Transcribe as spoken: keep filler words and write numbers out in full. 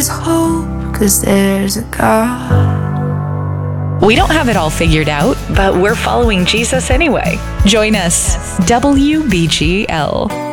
is hope, 'cause there's a God. We don't have it all figured out, but we're following Jesus anyway. Join us, W B G L.